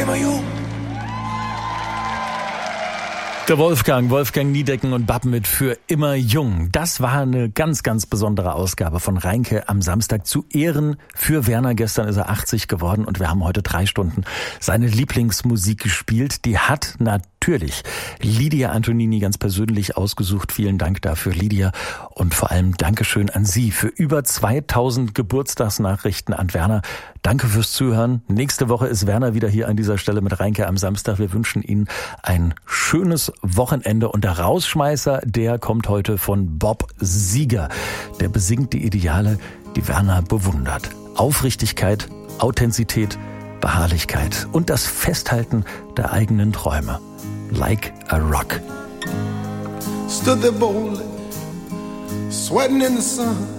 immer jung. Der Wolfgang Niedecken und Bab mit Für immer jung. Das war eine ganz, ganz besondere Ausgabe von Reinke am Samstag zu Ehren für Werner. Gestern ist er 80 geworden und wir haben heute 3 Stunden seine Lieblingsmusik gespielt. Die hat natürlich Lydia Antonini ganz persönlich ausgesucht. Vielen Dank dafür, Lydia. Und vor allem Dankeschön an Sie für über 2000 Geburtstagsnachrichten an Werner. Danke fürs Zuhören. Nächste Woche ist Werner wieder hier an dieser Stelle mit Reinke am Samstag. Wir wünschen Ihnen ein schönes Wochenende. Und der Rausschmeißer, der kommt heute von Bob Seger. Der besingt die Ideale, die Werner bewundert. Aufrichtigkeit, Authentizität, Beharrlichkeit und das Festhalten der eigenen Träume. Like a rock. Stood there boldly, sweating in the sun.